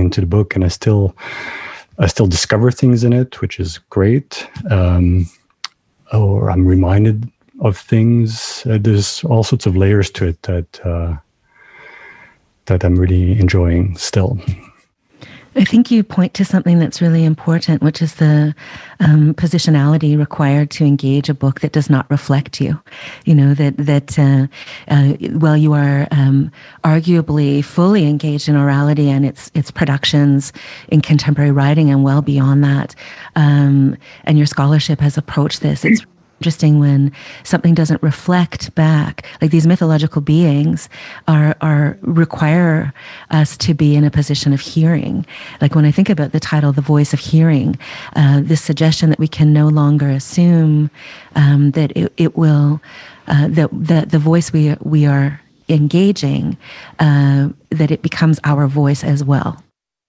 into the book, and I still discover things in it, which is great. Or I'm reminded of things. There's all sorts of layers to it that I'm really enjoying still. I think you point to something that's really important, which is the positionality required to engage a book that does not reflect you. You know, while you are arguably fully engaged in orality and its productions in contemporary writing and well beyond that, and your scholarship has approached this, it's interesting when something doesn't reflect back. Like, these mythological beings require us to be in a position of hearing. Like, when I think about the title, The Voice of Hearing, this suggestion that we can no longer assume that it will, that the voice we are engaging, that it becomes our voice as well.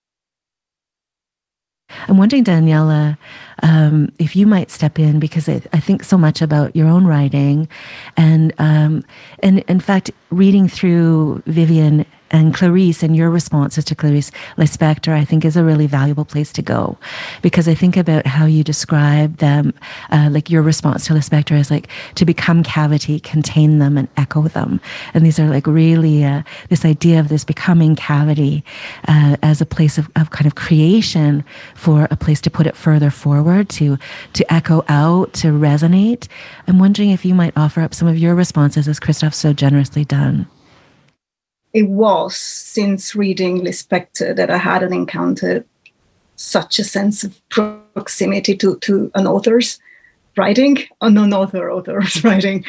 I'm wondering, Daniela, if you might step in, because I think so much about your own writing, and in fact, reading through Vivian and Clarice and your responses to Clarice Lispector, I think is a really valuable place to go, because I think about how you describe them, like your response to Lispector is like to become cavity, contain them, and echo them. And these are like really this idea of this becoming cavity as a place of kind of creation for a place to put it further forward, to echo out, to resonate. I'm wondering if you might offer up some of your responses, as Christoph's so generously done. It was since reading Lispector that I hadn't encountered such a sense of proximity to an author's writing, or non-author's writing,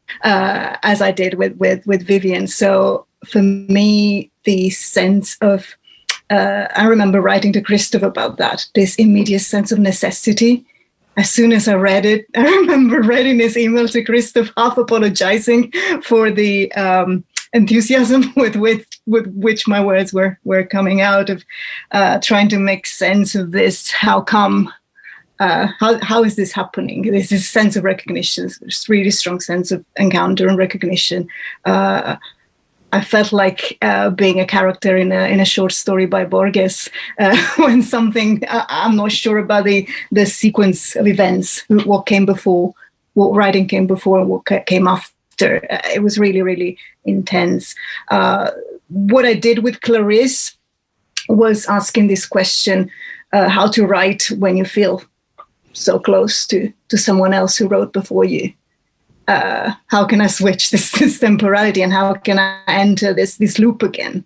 as I did with Vivian. So for me, the sense of, I remember writing to Christoph about that, this immediate sense of necessity. As soon as I read it, I remember writing this email to Christoph, half apologizing for the enthusiasm with which my words were coming out, of trying to make sense of this. How come? How is this happening? There's this sense of recognition, this really strong sense of encounter and recognition. I felt like being a character in a short story by Borges, when something, I'm not sure about the sequence of events, what came before, what writing came before, and what came after. It was really, really intense. What I did with Clarice was asking this question, how to write when you feel so close to someone else who wrote before you. How can I switch this temporality, and how can I enter this loop again?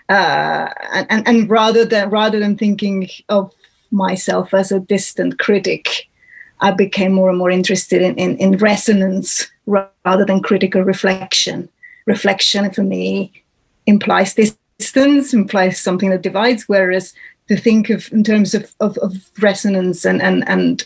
And rather than thinking of myself as a distant critic, I became more and more interested in resonance rather than critical reflection. Reflection for me implies distance, implies something that divides, whereas to think of in terms of resonance and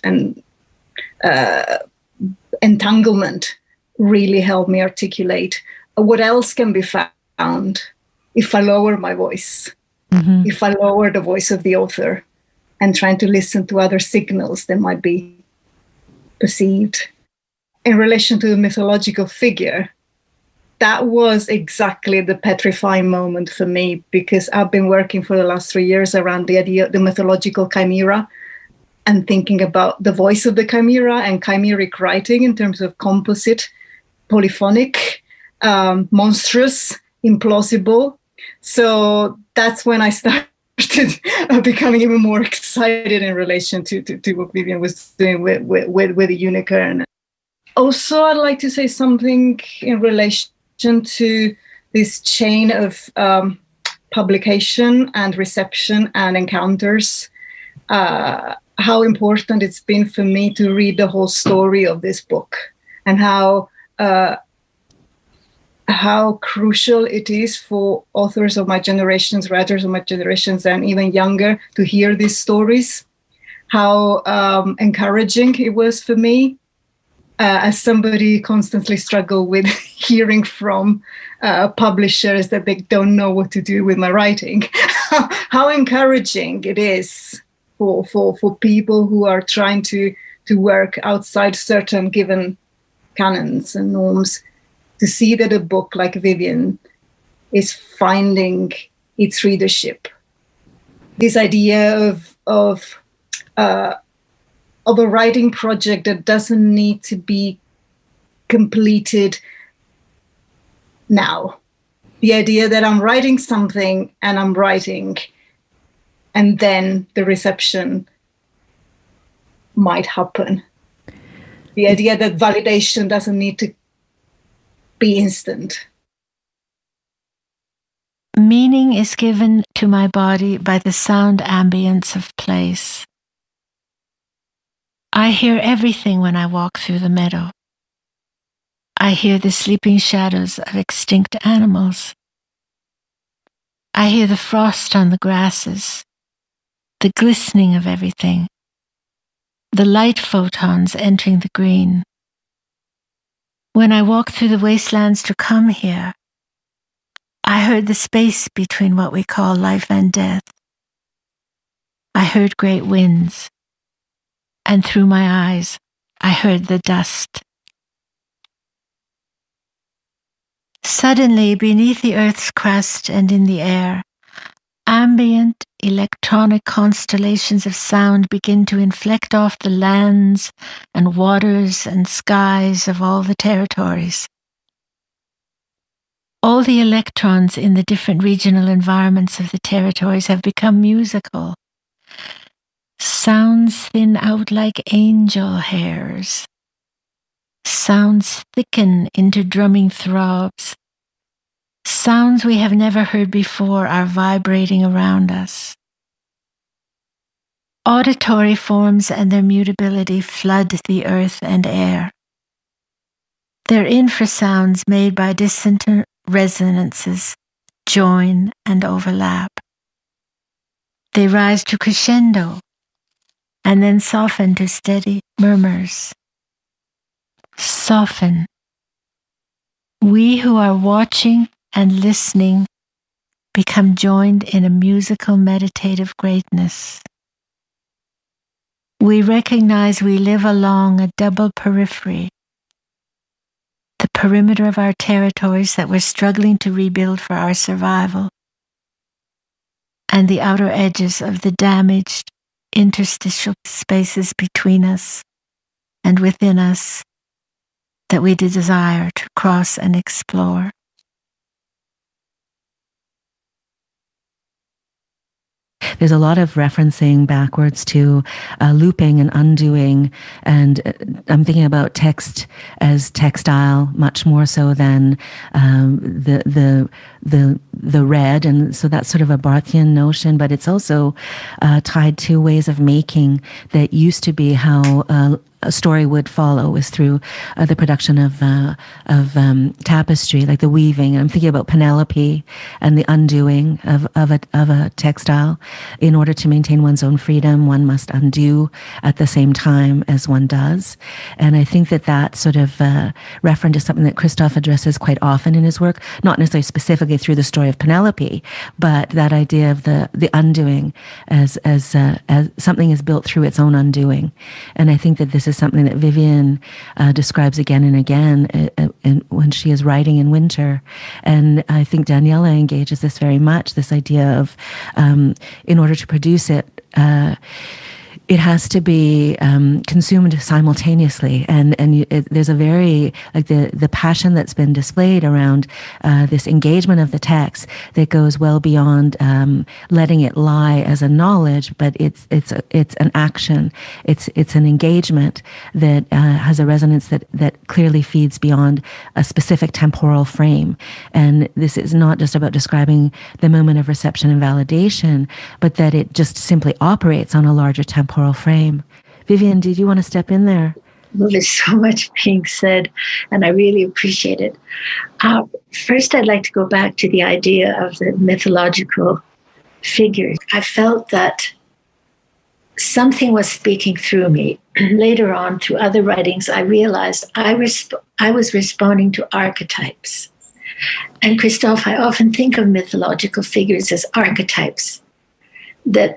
entanglement really helped me articulate what else can be found if I lower my voice, if I lower the voice of the author and trying to listen to other signals that might be perceived. In relation to the mythological figure, that was exactly the petrifying moment for me, because I've been working for the last 3 years around the idea of the mythological chimera and thinking about the voice of the chimera and chimeric writing in terms of composite, polyphonic, monstrous, implausible. So that's when I started becoming even more excited in relation to what Vivian was doing with the unicorn. Also, I'd like to say something in relation to this chain of publication and reception and encounters, how important it's been for me to read the whole story of this book, and how crucial it is for authors of my generations, writers of my generations, and even younger to hear these stories. How encouraging it was for me, as somebody constantly struggle with hearing from publishers that they don't know what to do with my writing. How encouraging it is for people who are trying to work outside certain given canons and norms, to see that a book like Vivian is finding its readership this idea of a writing project that doesn't need to be completed now. The idea that I'm writing something and I'm writing, and then the reception might happen. The idea that validation doesn't need to be instant. Meaning is given to my body by the sound ambience of place. I hear everything when I walk through the meadow. I hear the sleeping shadows of extinct animals. I hear the frost on the grasses, the glistening of everything, the light photons entering the green. When I walked through the wastelands to come here, I heard the space between what we call life and death. I heard great winds, and through my eyes, I heard the dust. Suddenly, beneath the earth's crust and in the air, ambient electronic constellations of sound begin to inflect off the lands and waters and skies of all the territories. All the electrons in the different regional environments of the territories have become musical. Sounds thin out like angel hairs. Sounds thicken into drumming throbs. Sounds we have never heard before are vibrating around us. Auditory forms and their mutability flood the earth and air. Their infrasounds made by dissonant resonances join and overlap. They rise to crescendo and then soften to steady murmurs. Soften. We who are watching and listening become joined in a musical meditative greatness. We recognize we live along a double periphery, the perimeter of our territories that we're struggling to rebuild for our survival, and the outer edges of the damaged interstitial spaces between us and within us that we desire to cross and explore. There's a lot of referencing backwards to looping and undoing, and I'm thinking about text as textile much more so than the read, and so that's sort of a Barthian notion. But it's also tied to ways of making that used to be how a story would follow, was through the production of tapestry, like the weaving. I'm thinking about Penelope and the undoing of a textile. In order to maintain one's own freedom, one must undo at the same time as one does. And I think that sort of reference is something that Christoph addresses quite often in his work, not necessarily specifically through the story of Penelope, but that idea of the undoing as something is built through its own undoing. And I think that this is something that Vivian describes again and again when she is writing in Winter. And I think Daniela engages this very much, this idea of in order to produce it, it has to be consumed simultaneously, and there's a very like the passion that's been displayed around this engagement of the text that goes well beyond letting it lie as a knowledge, but it's an action, it's an engagement that has a resonance that clearly feeds beyond a specific temporal frame. And this is not just about describing the moment of reception and validation, but that it just simply operates on a larger temporal frame. Vivian, did you want to step in there? Well, there's so much being said, and I really appreciate it. First, I'd like to go back to the idea of the mythological figures. I felt that something was speaking through me. Later on, through other writings, I realized I was responding to archetypes. And Christoph, I often think of mythological figures as archetypes that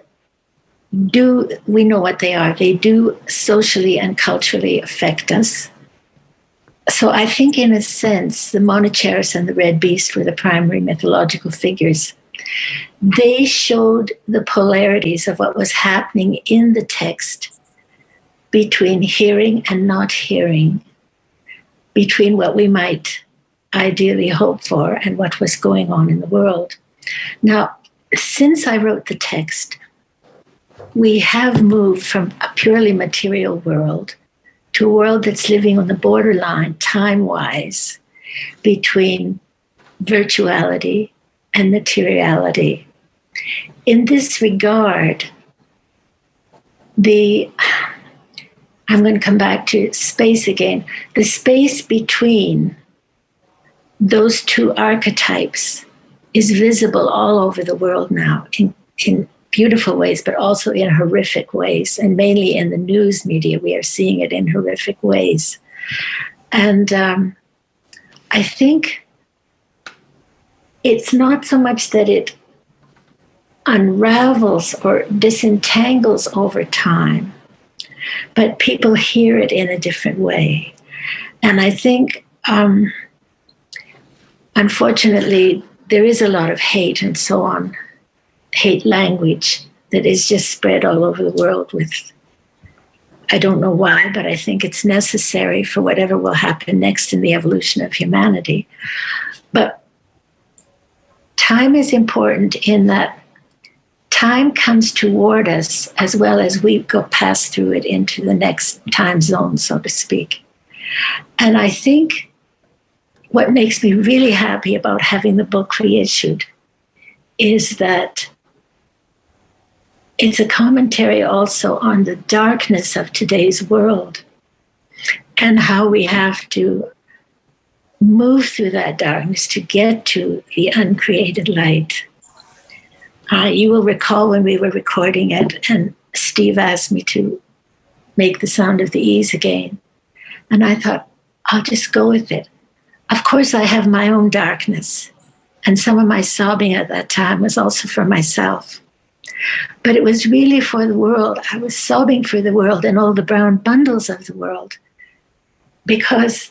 we know what they are. They do socially and culturally affect us. So I think in a sense, the Monoceros and the Red Beast were the primary mythological figures They showed the polarities of what was happening in the text between hearing and not hearing, between what we might ideally hope for and what was going on in the world. Now, since I wrote the text, we have moved from a purely material world to a world that's living on the borderline, time-wise, between virtuality and materiality. In this regard, I'm going to come back to space again. The space between those two archetypes is visible all over the world now in beautiful ways, but also in horrific ways. And mainly in the news media, we are seeing it in horrific ways. And I think it's not so much that it unravels or disentangles over time, but people hear it in a different way. And I think, unfortunately, there is a lot of hate and so on, hate language that is just spread all over the world with, I don't know why, but I think it's necessary for whatever will happen next in the evolution of humanity. But time is important in that time comes toward us as well as we go pass through it into the next time zone, so to speak. And I think what makes me really happy about having the book reissued is that it's a commentary also on the darkness of today's world and how we have to move through that darkness to get to the uncreated light. You will recall when we were recording it and Steve asked me to make the sound of the E's again. And I thought, I'll just go with it. Of course, I have my own darkness. And some of my sobbing at that time was also for myself. But it was really for the world. I was sobbing for the world and all the brown bundles of the world. Because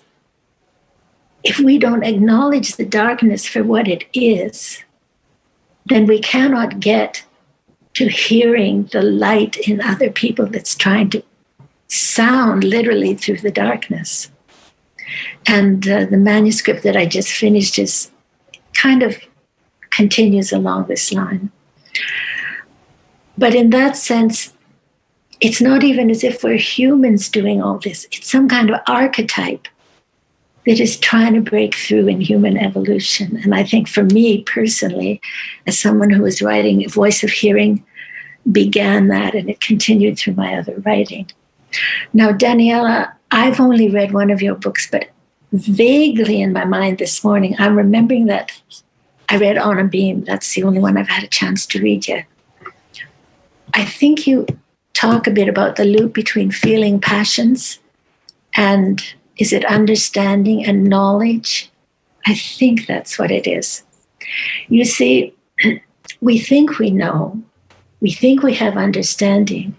if we don't acknowledge the darkness for what it is, then we cannot get to hearing the light in other people that's trying to sound literally through the darkness. And the manuscript that I just finished is kind of continues along this line. But in that sense, it's not even as if we're humans doing all this. It's some kind of archetype that is trying to break through in human evolution. And I think for me personally, as someone who was writing, Voice of Hearing began that, and it continued through my other writing. Now, Daniela, I've only read one of your books, but vaguely in my mind this morning, I'm remembering that I read On a Beam. That's the only one I've had a chance to read yet. I think you talk a bit about the loop between feeling passions and is it understanding and knowledge? I think that's what it is. You see, we think we know, we think we have understanding,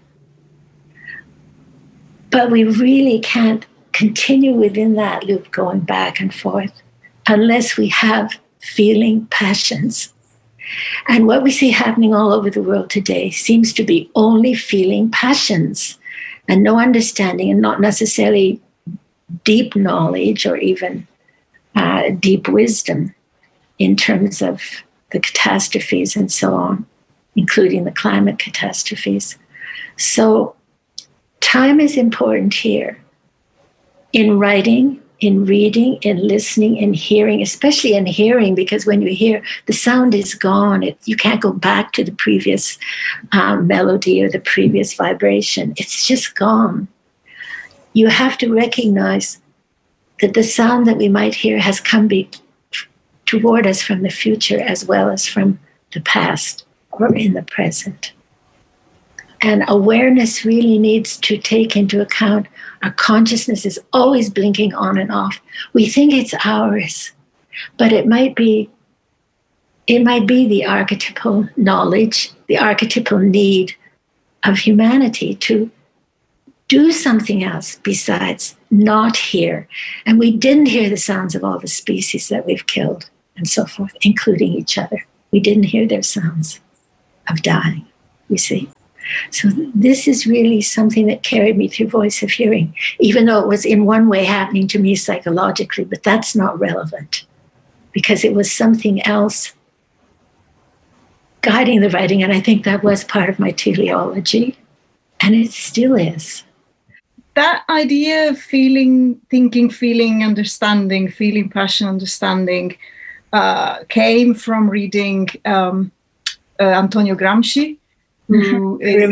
but we really can't continue within that loop going back and forth unless we have feeling passions. And what we see happening all over the world today seems to be only feeling passions and no understanding and not necessarily deep knowledge or even deep wisdom in terms of the catastrophes and so on, including the climate catastrophes. So time is important here in writing, in reading, in listening, in hearing, especially in hearing, because when you hear, the sound is gone. You can't go back to the previous melody or the previous vibration. It's just gone. You have to recognize that the sound that we might hear has come toward us from the future as well as from the past or in the present. And awareness really needs to take into account our consciousness is always blinking on and off. We think it's ours, but it might be the archetypal knowledge, the archetypal need of humanity to do something else besides not hear. And we didn't hear the sounds of all the species that we've killed and so forth, including each other. we didn't hear their sounds of dying, you see. So this is really something that carried me through Voice of Hearing, even though it was in one way happening to me psychologically, but that's not relevant because it was something else guiding the writing. And I think that was part of my teleology, and it still is. That idea of feeling, thinking, feeling, understanding, feeling, passion, understanding came from reading Antonio Gramsci, who is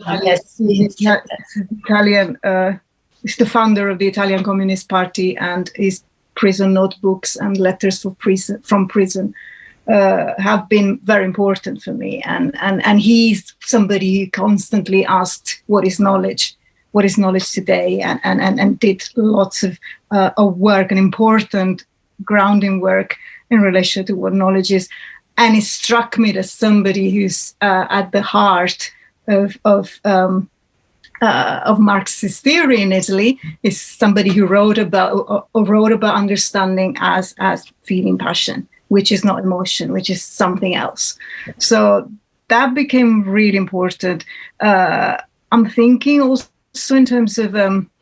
Italian, is the founder of the Italian Communist Party, and his prison notebooks and letters from prison have been very important for me. And he's somebody who constantly asked, what is knowledge? What is knowledge today? And did lots of work, and important grounding work in relation to what knowledge is. And it struck me that somebody who's at the heart of Marxist theory in Italy is somebody who wrote about understanding as feeling, passion, which is not emotion, which is something else. So that became really important. I'm thinking also in terms of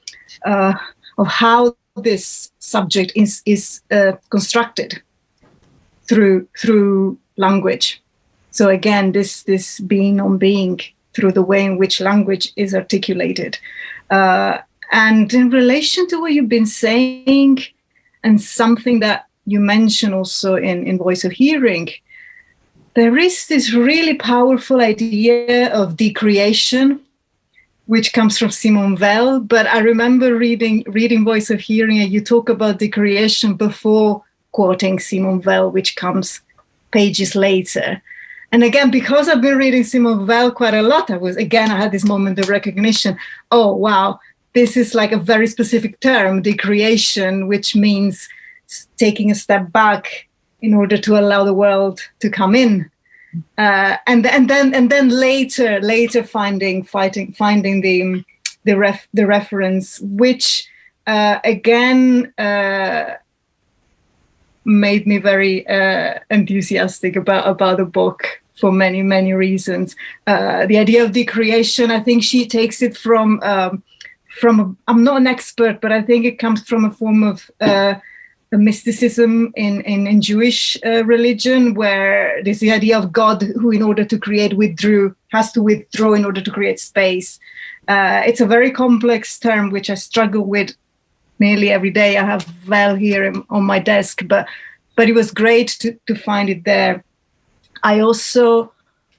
how this subject is constructed through language. So again, this being on being through the way in which language is articulated. And in relation to what you've been saying, and something that you mentioned also in Voice of Hearing, there is this really powerful idea of decreation, which comes from Simone Weil. But I remember reading Voice of Hearing, and you talk about decreation before quoting Simone Weil, which comes pages later. And again, because I've been reading Simone Weil quite a lot, I had this moment of recognition. Oh, wow, this is like a very specific term, decreation, which means taking a step back in order to allow the world to come in. And then later finding the reference, which again made me very enthusiastic about the book for many, many reasons. The idea of decreation, I think she takes it from I'm not an expert, but I think it comes from a form of a mysticism in Jewish religion, where there's the idea of God who, in order to create, has to withdraw in order to create space. It's a very complex term, which I struggle with nearly every day. I have Val here on my desk, but it was great to find it there. I also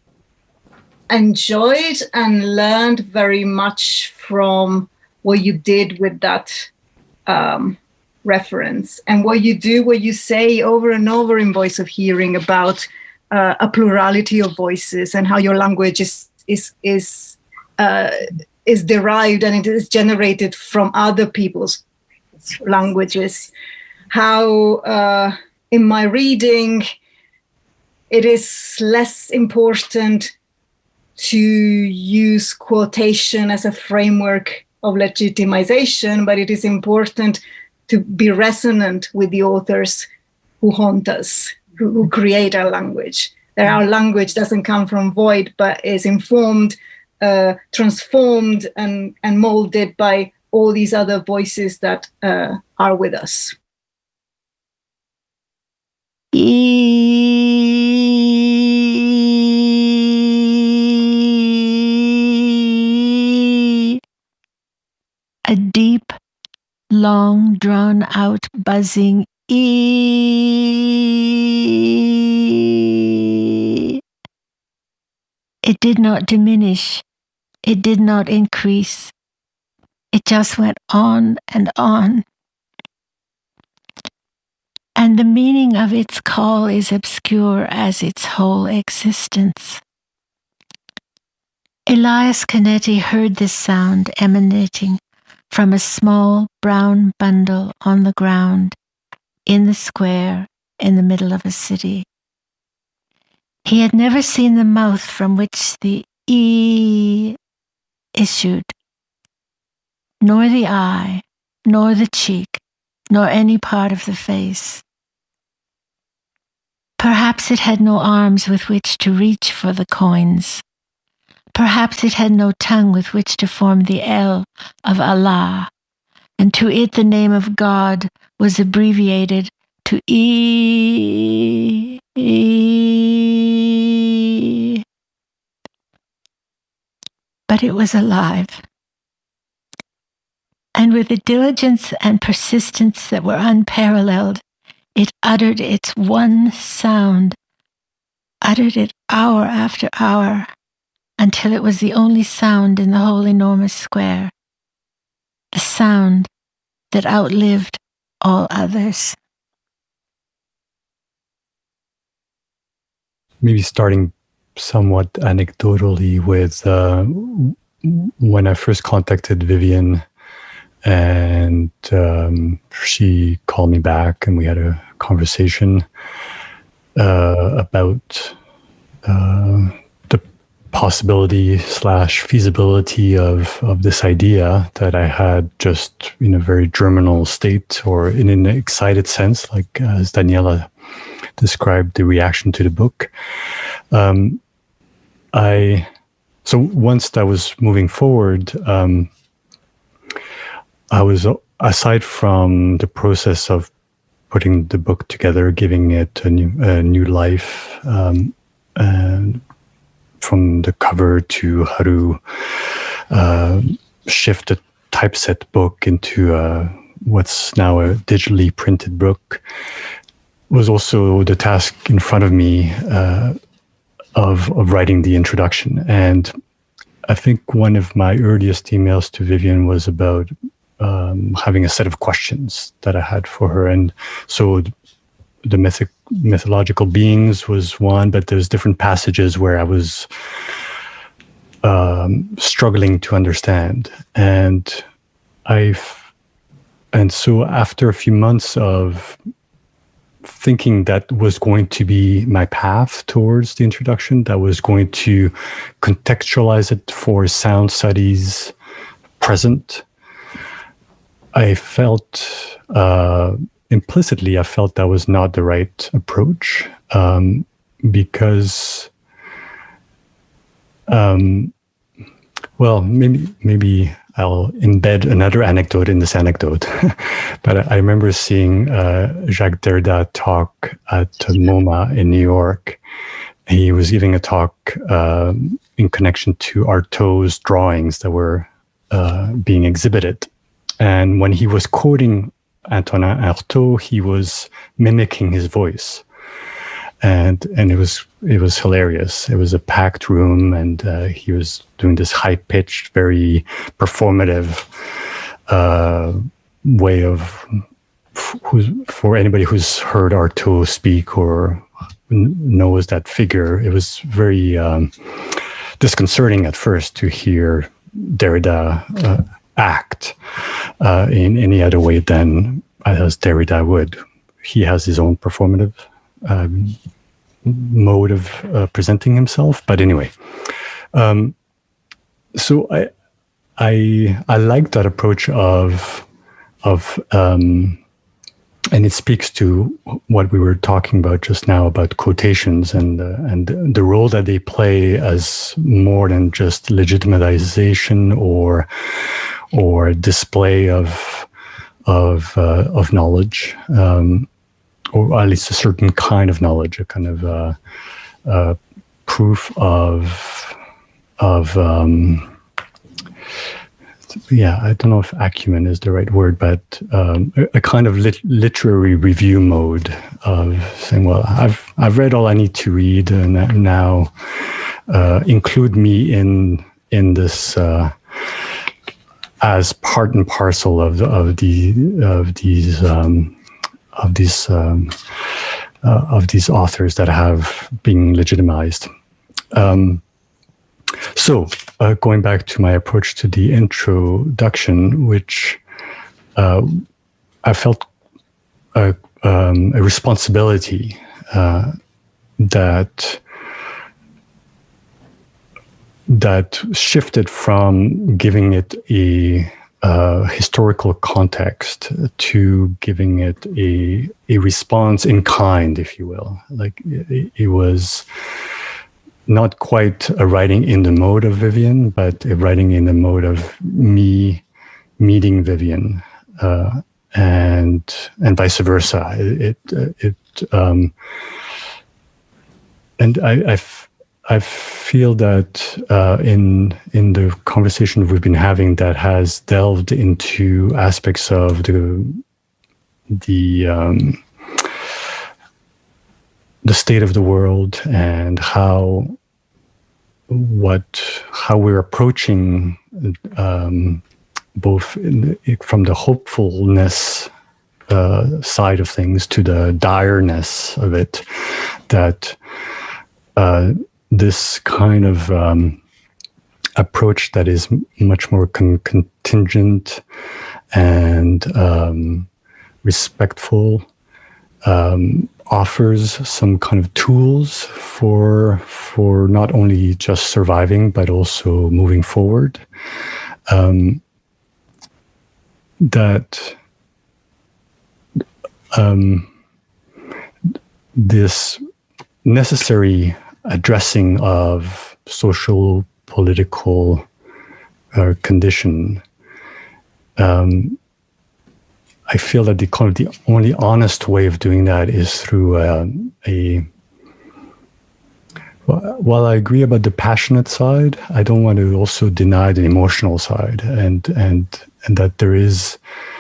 enjoyed and learned very much from what you did with that reference, and what you say over and over in Voice of Hearing about a plurality of voices, and how your language is derived and it is generated from other people's languages. How in my reading it is less important to use quotation as a framework of legitimization, but it is important to be resonant with the authors who haunt us, who create our language. That our language doesn't come from void, but is informed, transformed, and molded by all these other voices that are with us. A deep, long, drawn-out buzzing "ee." It did not diminish. It did not increase. It just went on and on. And the meaning of its call is obscure as its whole existence. Elias Canetti heard this sound emanating from a small brown bundle on the ground in the square in the middle of a city. He had never seen the mouth from which the "e" issued, nor the eye, nor the cheek, nor any part of the face. Perhaps it had no arms with which to reach for the coins. Perhaps it had no tongue with which to form the L of Allah, and to it the name of God was abbreviated to E. But it was alive. And with a diligence and persistence that were unparalleled, it uttered its one sound, uttered it hour after hour, until it was the only sound in the whole enormous square, the sound that outlived all others. Maybe starting somewhat anecdotally with when I first contacted Vivian, and she called me back and we had a conversation about the possibility / feasibility of this idea that I had, just in a very germinal state or in an excited sense, like as Daniela described the reaction to the book. So once that was moving forward, I was, aside from the process of putting the book together, giving it a new life, and from the cover to how to shift a typeset book into what's now a digitally printed book, was also the task in front of me of writing the introduction. And I think one of my earliest emails to Vivian was about having a set of questions that I had for her. And so the mythological beings was one, but there's different passages where I was struggling to understand. And so after a few months of thinking that was going to be my path towards the introduction, that was going to contextualize it for sound studies present, I felt implicitly, I felt that was not the right approach, because, well, maybe I'll embed another anecdote in this anecdote. But I remember seeing Jacques Derrida talk at MoMA in New York. He was giving a talk in connection to Artaud's drawings that were being exhibited. And when he was quoting Antonin Artaud, he was mimicking his voice. And it was hilarious. It was a packed room, and he was doing this high-pitched, very performative way of, for anybody who's heard Artaud speak or knows that figure, it was very disconcerting at first to hear Derrida act in any other way than as Derrida would. He has his own performative mode of presenting himself. But anyway, so I like that approach of and it speaks to what we were talking about just now about quotations and the role that they play as more than just legitimization or display of knowledge, or at least a certain kind of knowledge, a kind of proof of I don't know if acumen is the right word, but a kind of literary review mode of saying, well, I've read all I need to read, and now include me in this as part and parcel of these authors that have been legitimized. So going back to my approach to the introduction, which I felt a responsibility that shifted from giving it a historical context to giving it a response in kind, if you will. Like it was not quite a writing in the mode of Vivian, but a writing in the mode of me meeting Vivian, and vice versa. And I feel that in the conversation we've been having, that has delved into aspects of the state of the world and how we're approaching both from the hopefulness side of things to the direness of it, that this kind of approach that is much more contingent and respectful offers some kind of tools for not only just surviving but also moving forward. This necessary addressing of social political condition, I feel that the only honest way of doing that is through while I agree about the passionate side, I don't want to also deny the emotional side, and that there is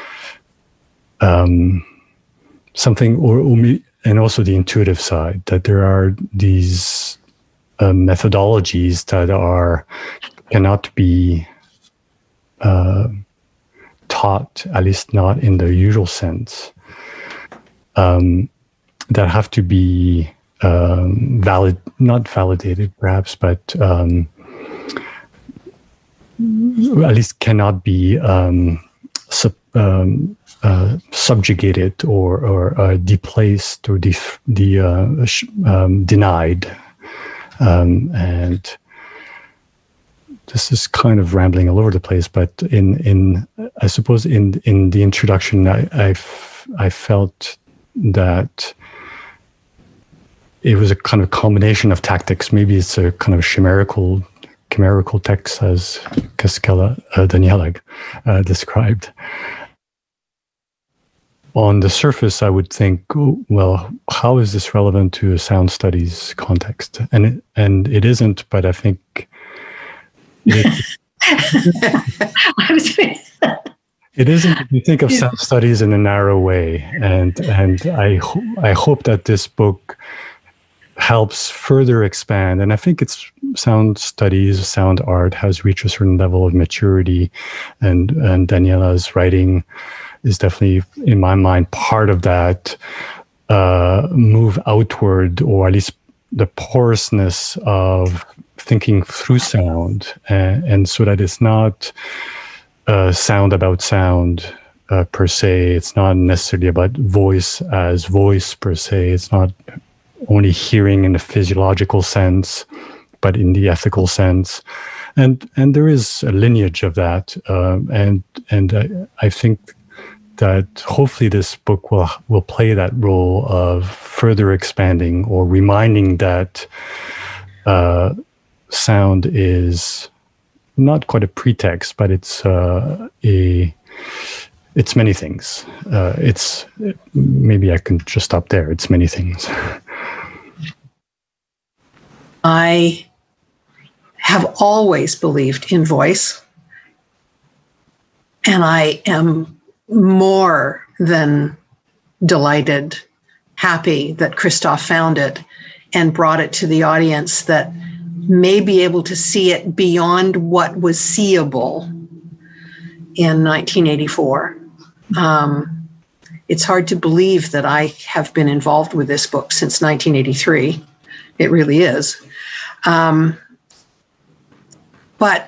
something, and also the intuitive side, that there are these methodologies that cannot be taught, at least not in the usual sense, that have to be not validated perhaps, but at least cannot be subjugated or deplaced or denied. And this is kind of rambling all over the place, but I suppose in the introduction, I felt that it was a kind of combination of tactics. Maybe it's a kind of chimerical text, as Daniela described. On the surface, I would think, well, how is this relevant to a sound studies context? And it isn't, but I think it isn't if you think of sound studies in a narrow way. And I hope that this book helps further expand. And I think it's sound studies, sound art has reached a certain level of maturity, and Daniela's writing is definitely, in my mind, part of that move outward, or at least the porousness of thinking through sound, and so that it's not sound about sound per se. It's not necessarily about voice as voice per se. It's not only hearing in the physiological sense, but in the ethical sense. And there is a lineage of that, and I think that hopefully this book will play that role of further expanding or reminding that sound is not quite a pretext, but it's many things. Maybe I can just stop there. It's many things. I have always believed in voice, and I am more than delighted, happy that Christoph found it and brought it to the audience that may be able to see it beyond what was seeable in 1984. It's hard to believe that I have been involved with this book since 1983. It really is. But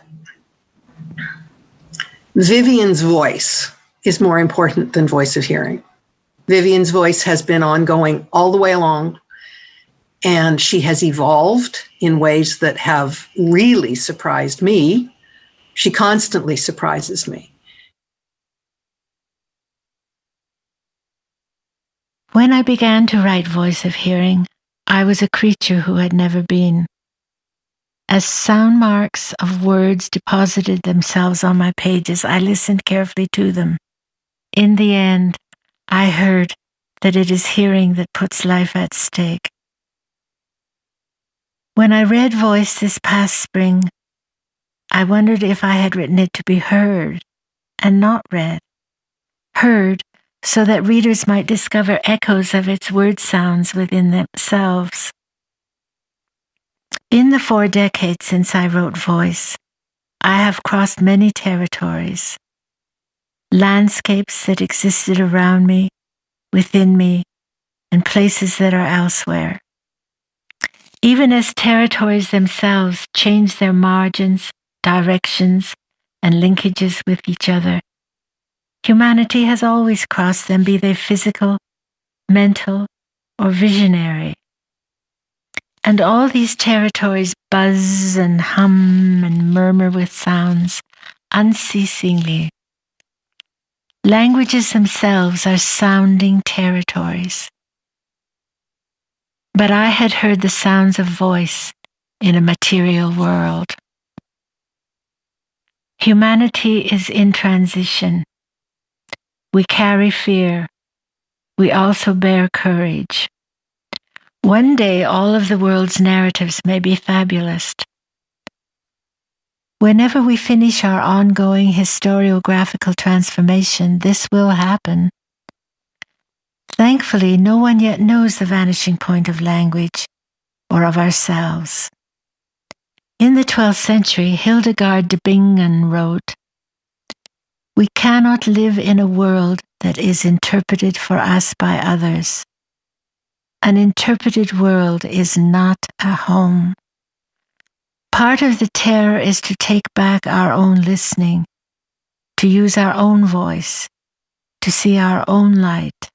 Vivian's voice is more important than voice of hearing. Vivian's voice has been ongoing all the way along, and she has evolved in ways that have really surprised me. She constantly surprises me. When I began to write Voice of Hearing, I was a creature who had never been. As sound marks of words deposited themselves on my pages, I listened carefully to them. In the end, I heard that it is hearing that puts life at stake. When I read Voice this past spring, I wondered if I had written it to be heard and not read. Heard so that readers might discover echoes of its word sounds within themselves. In the 4 decades since I wrote Voice, I have crossed many territories, landscapes that existed around me, within me, and places that are elsewhere. Even as territories themselves change their margins, directions, and linkages with each other, humanity has always crossed them, be they physical, mental, or visionary. And all these territories buzz and hum and murmur with sounds unceasingly. Languages themselves are sounding territories. But I had heard the sounds of voice in a material world. Humanity is in transition. We carry fear. We also bear courage. One day, all of the world's narratives may be fabulous. Whenever we finish our ongoing historiographical transformation, this will happen. Thankfully, no one yet knows the vanishing point of language or of ourselves. In the 12th century, Hildegard de Bingen wrote, "We cannot live in a world that is interpreted for us by others. An interpreted world is not a home. Part of the terror is to take back our own listening, to use our own voice, to see our own light."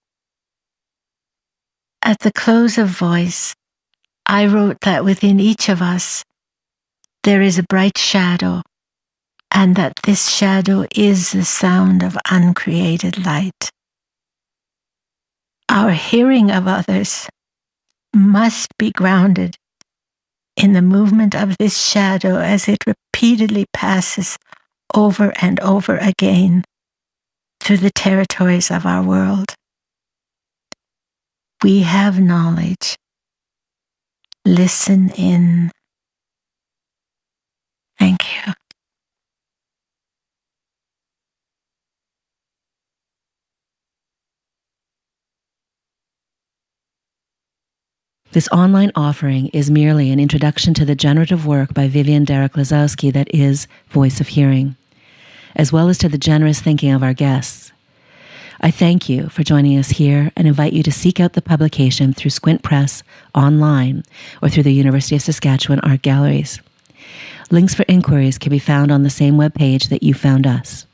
At the close of Voice, I wrote that within each of us, there is a bright shadow, and that this shadow is the sound of uncreated light. Our hearing of others must be grounded in the movement of this shadow as it repeatedly passes over and over again through the territories of our world. We have knowledge. Listen in. Thank you. This online offering is merely an introduction to the generative work by Vivian Derek-Lazowski that is Voice of Hearing, as well as to the generous thinking of our guests. I thank you for joining us here and invite you to seek out the publication through Squint Press online or through the University of Saskatchewan Art Galleries. Links for inquiries can be found on the same webpage that you found us.